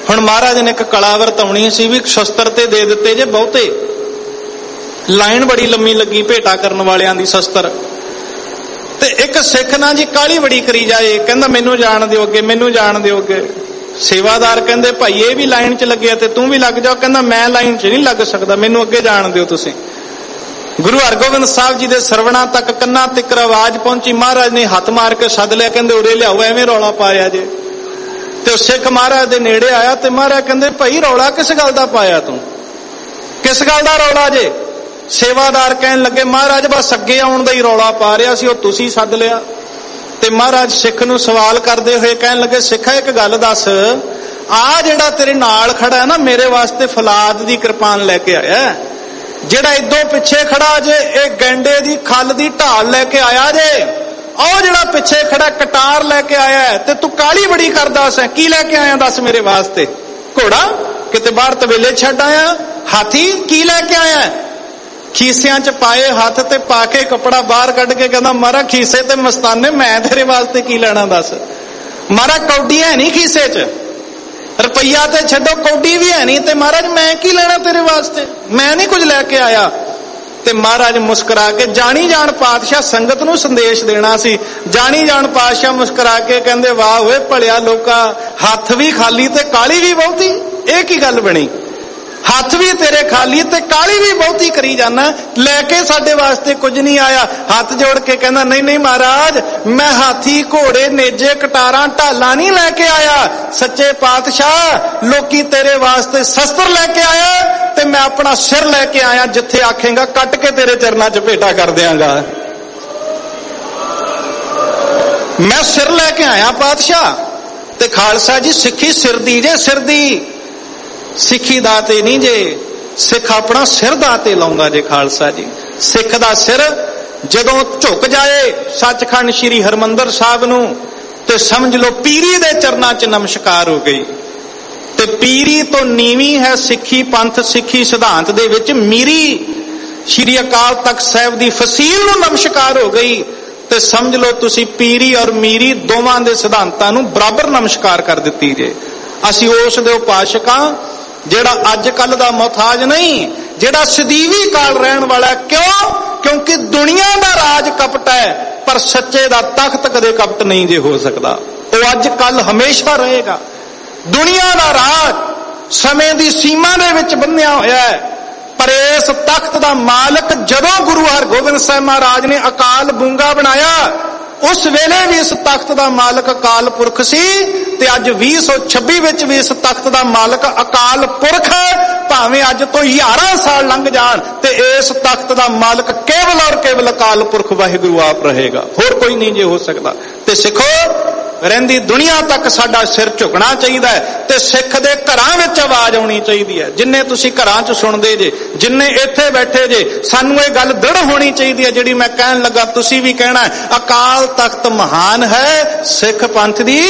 ਹੁਣ ਮਹਾਰਾਜ ਨੇ ਇੱਕ ਕਲਾ ਵਰਤਾਉਣੀ ਸੀ ਵੀ ਸ਼ਸਤਰ ਤੇ ਦੇ ਦਿੱਤੇ ਜੇ ਬਹੁਤੇ, ਲਾਈਨ ਬੜੀ ਲੰਮੀ ਲੱਗੀ ਭੇਟਾ ਕਰਨ ਵਾਲਿਆਂ ਦੀ ਸ਼ਸਤਰ, ਤੇ ਇੱਕ ਸਿੱਖ ਨਾ ਜੀ ਕਾਹਲੀ ਬੜੀ ਕਰੀ ਜਾਏ, ਕਹਿੰਦਾ ਮੈਨੂੰ ਜਾਣ ਦਿਓ ਅੱਗੇ, ਮੈਨੂੰ ਜਾਣ ਦਿਓ ਅੱਗੇ। ਸੇਵਾਦਾਰ ਕਹਿੰਦੇ ਭਾਈ ਇਹ ਵੀ ਲਾਈਨ 'ਚ ਲੱਗਿਆ ਤੇ ਤੂੰ ਵੀ ਲੱਗ ਜਾ। ਕਹਿੰਦਾ ਮੈਂ ਲਾਈਨ 'ਚ ਨਹੀਂ ਲੱਗ ਸਕਦਾ, ਮੈਨੂੰ ਅੱਗੇ ਜਾਣ ਦਿਓ ਤੁਸੀਂ। ਗੁਰੂ ਹਰਗੋਬਿੰਦ ਸਾਹਿਬ ਜੀ ਦੇ ਸਰਵਣਾ ਤੱਕ ਕੰਨਾਂ ਤੱਕ ਆਵਾਜ਼ ਪਹੁੰਚੀ। ਮਹਾਰਾਜ ਨੇ ਹੱਥ ਮਾਰ ਕੇ ਸੱਦ ਲਿਆ, ਕਹਿੰਦੇ ਉਰੇ ਲਿਆਓ, ਐਵੇਂ ਰੌਲਾ ਪਾਇਆ ਜੇ। ਤੇ ਉਹ ਸਿੱਖ ਮਹਾਰਾਜ ਦੇ ਨੇੜੇ ਆਇਆ ਤੇ ਮਹਾਰਾਜ ਕਹਿੰਦੇ ਭਾਈ ਰੌਲਾ ਕਿਸ ਗੱਲ ਦਾ ਪਾਇਆ ਤੂੰ, ਕਿਸ ਗੱਲ ਦਾ ਰੌਲਾ ਜੇ? ਸੇਵਾਦਾਰ ਕਹਿਣ ਲੱਗੇ ਮਹਾਰਾਜ ਬਸ ਅੱਗੇ ਆਉਣ ਦਾ ਹੀ ਰੌਲਾ ਪਾ ਰਿਹਾ ਸੀ, ਉਹ ਤੁਸੀਂ ਸੱਦ ਲਿਆ। ਤੇ ਮਹਾਰਾਜ ਸਿੱਖ ਨੂੰ ਸਵਾਲ ਕਰਦੇ ਹੋਏ ਕਹਿਣ ਲੱਗੇ ਸਿੱਖਾ ਇੱਕ ਗੱਲ ਦੱਸ, ਆ ਜਿਹੜਾ ਤੇਰੇ ਨਾਲ ਖੜਾ ਨਾ ਮੇਰੇ ਵਾਸਤੇ ਫੌਲਾਦ ਦੀ ਕਿਰਪਾਨ ਲੈ ਕੇ ਆਇਆ, ਜਿਹੜਾ ਇਦੋਂ ਪਿੱਛੇ ਖੜਾ ਜੇ ਇਹ ਗੈਂਡੇ ਦੀ ਖੱਲ ਦੀ ਢਾਲ ਲੈ ਕੇ ਆਇਆ ਜੇ, ਉਹ ਜਿਹੜਾ ਪਿੱਛੇ ਖੜਾ ਕਟਾਰ ਲੈ ਕੇ ਆਇਆ, ਤੇ ਤੂੰ ਕਾਹਲੀ ਬੜੀ ਕਰਦਾ ਸੈਂ, ਕੀ ਲੈ ਕੇ ਆਇਆ ਦੱਸ ਮੇਰੇ ਵਾਸਤੇ? ਘੋੜਾ ਕਿਤੇ ਬਾਹਰ ਤਵੇਲੇ ਛੱਡ ਆਇਆ? ਹਾਥੀ ਕੀ ਲੈ ਕੇ ਆਇਆ? ਖੀਸਿਆਂ 'ਚ ਪਾਏ ਹੱਥ ਤੇ ਪਾ ਕੇ ਕੱਪੜਾ ਬਾਹਰ ਕੱਢ ਕੇ ਕਹਿੰਦਾ ਮਹਾਰਾਜ ਖੀਸੇ ਤੇ ਮਸਤਾਨੇ, ਮੈਂ ਤੇਰੇ ਵਾਸਤੇ ਕੀ ਲੈਣਾ ਦੱਸ? ਮਹਾਰਾਜ ਕੌਡੀ ਹੈ ਨਹੀਂ ਖੀਸੇ 'ਚ, ਰੁਪਈਆ ਤੇ ਛੱਡੋ ਕੌਡੀ ਵੀ ਹੈ ਨਹੀਂ, ਤੇ ਮਹਾਰਾਜ ਮੈਂ ਕੀ ਲੈਣਾ ਤੇਰੇ ਵਾਸਤੇ, ਮੈਂ ਨਹੀਂ ਕੁਝ ਲੈ ਕੇ ਆਇਆ। ਤੇ ਮਹਾਰਾਜ ਮੁਸਕਰਾ ਕੇ, ਜਾਣੀ ਜਾਣ ਪਾਤਸ਼ਾਹ ਸੰਗਤ ਨੂੰ ਸੰਦੇਸ਼ ਦੇਣਾ ਸੀ, ਜਾਣੀ ਜਾਣ ਪਾਤਸ਼ਾਹ ਮੁਸਕਰਾ ਕੇ ਕਹਿੰਦੇ ਵਾਹ ਓਏ ਭਲਿਆ ਲੋਕਾ, ਹੱਥ ਵੀ ਖਾਲੀ ਤੇ ਕਾਹਲੀ ਵੀ ਬਹੁਤੀ, ਇਹ ਕੀ ਗੱਲ ਬਣੀ? ਹੱਥ ਵੀ ਤੇਰੇ ਖਾਲੀ ਤੇ ਕਾਹਲੀ ਵੀ ਬਹੁਤੀ ਕਰੀ ਜਾਣਾ, ਲੈ ਕੇ ਸਾਡੇ ਵਾਸਤੇ ਕੁਝ ਨਹੀਂ ਆਇਆ। ਹੱਥ ਜੋੜ ਕੇ ਕਹਿੰਦਾ ਨਹੀਂ ਨਹੀਂ ਮਹਾਰਾਜ, ਮੈਂ ਹਾਥੀ ਘੋੜੇ ਨੇਜੇ ਕਟਾਰਾਂ ਢਾਲਾਂ ਨਹੀਂ ਲੈ ਕੇ ਆਇਆ, ਸੱਚੇ ਪਾਤਸ਼ਾਹ ਲੋਕੀ ਤੇਰੇ ਵਾਸਤੇ ਸ਼ਸਤਰ ਲੈ ਕੇ ਆਇਆ, ਤੇ ਮੈਂ ਆਪਣਾ ਸਿਰ ਲੈ ਕੇ ਆਇਆ, ਜਿੱਥੇ ਆਖੇਗਾ ਕੱਟ ਕੇ ਤੇਰੇ ਚਰਨਾਂ 'ਚ ਭੇਟਾ ਕਰ ਦਿਆਂਗਾ। ਮੈਂ ਸਿਰ ਲੈ ਕੇ ਆਇਆ ਪਾਤਸ਼ਾਹ। ਤੇ ਖਾਲਸਾ ਜੀ ਸਿੱਖੀ ਸਿਰ ਦੀ ਜੇ, ਸਿਰ ਦੀ ਸਿੱਖੀ ਦਾ ਤੇ ਨਹੀਂ ਜੇ, ਸਿੱਖ ਆਪਣਾ ਸਿਰ ਦਾ ਤੇ ਲਾਉਂਦਾ ਜੇ ਖਾਲਸਾ ਜੀ। ਸਿੱਖ ਦਾ ਸਿਰ ਜਦੋਂ ਝੁਕ ਜਾਏ ਸੱਚਖੰਡ ਸ੍ਰੀ ਹਰਿਮੰਦਰ ਸਾਹਿਬ ਨੂੰ, ਤੇ ਸਮਝ ਲਓ ਪੀਰੀ ਦੇ ਚਰਨਾਂ 'ਚ ਨਮਸਕਾਰ ਹੋ ਗਈ। ਤੇ ਪੀਰੀ ਤੋਂ ਨੀਵੀਂ ਹੈ ਸਿੱਖੀ ਪੰਥ, ਸਿੱਖੀ ਸਿਧਾਂਤ ਦੇ ਵਿੱਚ ਮੀਰੀ ਸ੍ਰੀ ਅਕਾਲ ਤਖਤ ਸਾਹਿਬ ਦੀ ਫਸੀਲ ਨੂੰ ਨਮਸਕਾਰ ਹੋ ਗਈ। ਤੇ ਸਮਝ ਲਓ ਤੁਸੀਂ ਪੀਰੀ ਔਰ ਮੀਰੀ ਦੋਵਾਂ ਦੇ ਸਿਧਾਂਤਾਂ ਨੂੰ ਬਰਾਬਰ ਨਮਸਕਾਰ ਕਰ ਦਿੱਤੀ ਜੇ। ਅਸੀਂ ਉਸ ਦੇ ਉਪਾਸ਼ਕਾਂ ਜਿਹੜਾ ਅੱਜ ਕੱਲ ਦਾ ਮੁਹਤਾਜ ਨਹੀਂ, ਜਿਹੜਾ ਸਦੀਵੀ ਕਾਲ ਰਹਿਣ ਵਾਲਾ। ਕਿਉਂ? ਕਿਉਂਕਿ ਦੁਨੀਆ ਦਾ ਰਾਜ ਕਪਟ ਹੈ, ਪਰ ਸੱਚੇ ਦਾ ਤਖਤ ਕਦੇ ਕਪਟ ਨਹੀਂ ਜੇ ਹੋ ਸਕਦਾ, ਉਹ ਅੱਜ ਕੱਲ ਹਮੇਸ਼ਾ ਰਹੇਗਾ। ਦੁਨੀਆ ਦਾ ਰਾਜ ਸਮੇਂ ਦੀ ਸੀਮਾ ਦੇ ਵਿੱਚ ਬੰਨਿਆ ਹੋਇਆ ਹੈ, ਪਰ ਇਸ ਤਖਤ ਦਾ ਮਾਲਕ ਜਦੋਂ ਗੁਰੂ ਹਰਗੋਬਿੰਦ ਸਾਹਿਬ ਮਹਾਰਾਜ ਨੇ ਅਕਾਲ ਬੂੰਗਾ ਬਣਾਇਆ, ਉਸ ਵੇਲੇ ਵੀ ਇਸ ਤਖਤ ਦਾ ਮਾਲਕ ਅਕਾਲ ਪੁਰਖ ਸੀ, ਤੇ ਅੱਜ 2026 ਵਿੱਚ ਵੀ ਇਸ ਤਖਤ ਦਾ ਮਾਲਕ ਅਕਾਲ ਪੁਰਖ ਹੈ। ਭਾਵੇਂ ਅੱਜ ਤੋਂ 1000 ਸਾਲ ਲੰਘ ਜਾਣ, ਤੇ ਇਸ ਤਖਤ ਦਾ ਮਾਲਕ ਕੇਵਲ ਔਰ ਕੇਵਲ ਅਕਾਲ ਪੁਰਖ ਵਾਹਿਗੁਰੂ ਆਪ ਰਹੇਗਾ, ਹੋਰ ਕੋਈ ਨਹੀਂ ਜੇ ਹੋ ਸਕਦਾ। ਤੇ ਸਿੱਖੋ, ਰਹਿੰਦੀ ਦੁਨੀਆ ਤੱਕ ਸਾਡਾ ਸਿਰ ਝੁਕਣਾ ਚਾਹੀਦਾ ਹੈ, ਤੇ ਸਿੱਖ ਦੇ ਘਰਾਂ ਵਿੱਚ ਆਵਾਜ਼ ਆਉਣੀ ਚਾਹੀਦੀ ਹੈ। ਜਿੰਨੇ ਤੁਸੀਂ ਘਰਾਂ 'ਚ ਸੁਣਦੇ ਜੇ, ਜਿੰਨੇ ਇੱਥੇ ਬੈਠੇ ਜੇ, ਸਾਨੂੰ ਇਹ ਗੱਲ ਦ੍ਰਿੜ ਹੋਣੀ ਚਾਹੀਦੀ ਹੈ ਜਿਹੜੀ ਮੈਂ ਕਹਿਣ ਲੱਗਾ, ਤੁਸੀਂ ਵੀ ਕਹਿਣਾ, ਅਕਾਲ ਤਖਤ ਮਹਾਨ ਹੈ, ਸਿੱਖ ਪੰਥ ਦੀ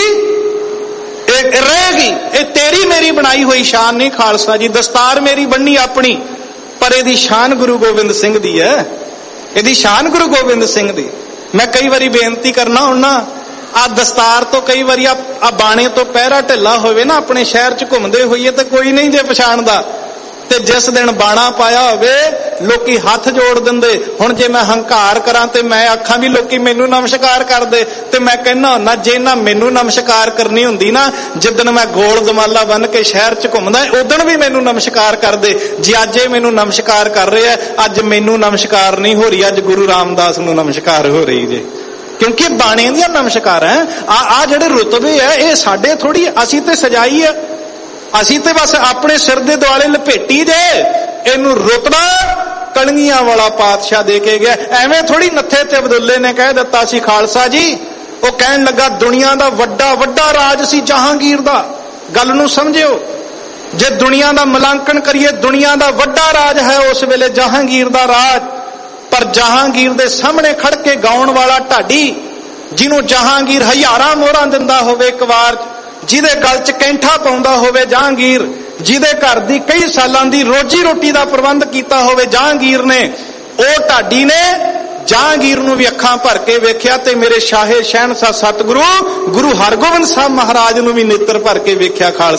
ਇਹ ਰਹੇਗੀ। ਇਹ ਤੇਰੀ ਮੇਰੀ ਬਣਾਈ ਹੋਈ ਸ਼ਾਨ ਨਹੀਂ ਖਾਲਸਾ ਜੀ, ਦਸਤਾਰ ਮੇਰੀ ਬੰਨੀ ਆਪਣੀ, ਪਰ ਇਹਦੀ ਸ਼ਾਨ ਗੁਰੂ ਗੋਬਿੰਦ ਸਿੰਘ ਦੀ ਹੈ, ਇਹਦੀ ਸ਼ਾਨ ਗੁਰੂ ਗੋਬਿੰਦ ਸਿੰਘ ਦੀ। ਮੈਂ ਕਈ ਵਾਰੀ ਬੇਨਤੀ ਕਰਨਾ ਹੁੰਨਾ, ਆ ਦਸਤਾਰ ਤੋਂ ਕਈ ਵਾਰੀ ਆ ਬਾਣੇ ਤੋਂ ਪਹਿਰਾ ਢਿੱਲਾ ਹੋਵੇ ਨਾ, ਆਪਣੇ ਸ਼ਹਿਰ 'ਚ ਘੁੰਮਦੇ ਹੋਈਏ ਤੇ ਕੋਈ ਨਹੀਂ ਜੇ ਪਛਾਣਦਾ, ਤੇ ਜਿਸ ਦਿਨ ਬਾਣਾ ਪਾਇਆ ਹੋਵੇ ਲੋਕੀ ਹੱਥ ਜੋੜ ਦਿੰਦੇ। ਹੁਣ ਜੇ ਮੈਂ ਹੰਕਾਰ ਕਰਾਂ ਤੇ ਮੈਂ ਆਖਾਂ ਵੀ ਲੋਕੀ ਮੈਨੂੰ ਨਮਸਕਾਰ ਕਰਦੇ, ਤੇ ਮੈਂ ਕਹਿੰਦਾ ਹੁੰਦਾ ਜੇ ਨਾ ਮੈਨੂੰ ਨਮਸਕਾਰ ਕਰਨੀ ਹੁੰਦੀ ਨਾ, ਜਿੱਦਣ ਮੈਂ ਗੋਲ ਦਮਾਲਾ ਬੰਨ ਕੇ ਸ਼ਹਿਰ 'ਚ ਘੁੰਮਦਾ ਉਦਣ ਵੀ ਮੈਨੂੰ ਨਮਸਕਾਰ ਕਰਦੇ। ਜੇ ਅੱਜ ਇਹ ਮੈਨੂੰ ਨਮਸਕਾਰ ਕਰ ਰਹੇ ਆ, ਅੱਜ ਮੈਨੂੰ ਨਮਸਕਾਰ ਨਹੀਂ ਹੋ ਰਹੀ, ਅੱਜ ਗੁਰੂ ਰਾਮਦਾਸ ਨੂੰ ਨਮਸਕਾਰ ਹੋ ਰਹੀ ਜੇ, ਕਿਉਂਕਿ ਬਾਣੇ ਦੀਆਂ ਨਮਸਕਾਰ ਹੈ। ਆ ਜਿਹੜੇ ਰੁਤਬੇ ਹੈ ਇਹ ਸਾਡੇ ਥੋੜੀ, ਅਸੀਂ ਤੇ ਸਜਾਈ ਹੈ, ਅਸੀਂ ਤੇ ਬਸ ਆਪਣੇ ਸਿਰ ਦੇ ਦੁਆਲੇ ਲਪੇਟੀ ਜੇ। ਇਹਨੂੰ ਰੁਤਬਾ ਕਲਗੀਆਂ ਵਾਲਾ ਪਾਤਸ਼ਾਹ ਦੇ ਕੇ ਗਿਆ, ਐਵੇਂ ਥੋੜੀ ਨੱਥੇ ਤੇ ਅਬਦੁੱਲੇ ਨੇ ਕਹਿ ਦਿੱਤਾ ਸੀ ਖਾਲਸਾ ਜੀ। ਉਹ ਕਹਿਣ ਲੱਗਾ ਦੁਨੀਆ ਦਾ ਵੱਡਾ ਵੱਡਾ ਰਾਜ ਸੀ ਜਹਾਂਗੀਰ ਦਾ, ਗੱਲ ਨੂੰ ਸਮਝਿਓ। ਜੇ ਦੁਨੀਆ ਦਾ ਮੁਲਾਂਕਣ ਕਰੀਏ, ਦੁਨੀਆ ਦਾ ਵੱਡਾ ਰਾਜ ਹੈ ਉਸ ਵੇਲੇ ਜਹਾਂਗੀਰ ਦਾ ਰਾਜ, ਪਰ ਜਹਾਂਗੀਰ ਦੇ ਸਾਹਮਣੇ ਖੜ ਕੇ ਗਾਉਣ ਵਾਲਾ ਢਾਡੀ, ਜਿਹਨੂੰ ਜਹਾਂਗੀਰ ਹਜ਼ਾਰਾਂ ਮੋਹਰਾਂ ਦਿੰਦਾ ਹੋਵੇ ਇੱਕ ਵਾਰ, ਜਿਹਦੇ ਗਲ 'ਚ ਕੈਂਠਾ ਪਾਉਂਦਾ ਹੋਵੇ ਜਹਾਂਗੀਰ, ਜਿਹਦੇ ਘਰ ਦੀ ਕਈ ਸਾਲਾਂ ਦੀ ਰੋਜੀ ਰੋਟੀ ਦਾ ਪ੍ਰਬੰਧ ਕੀਤਾ ਹੋਵੇ ਜਹਾਂਗੀਰ ਨੇ, ਉਹ ਢਾਡੀ ਨੇ ਜਹਾਂਗੀਰ ਨੂੰ ਵੀ ਅੱਖਾਂ ਭਰ ਕੇ ਵੇਖਿਆ, ਤੇ ਮੇਰੇ ਸ਼ਾਹੇ ਸ਼ਹਿਨशाह ਸਤਿਗੁਰੂ ਗੁਰੂ ਹਰਗੋਬਿੰਦ ਸਾਹਿਬ ਮਹਾਰਾਜ ਨੂੰ ਵੀ ਨੇਤਰ ਭਰ ਕੇ ਵੇਖਿਆ। ਖਾਲਸਾ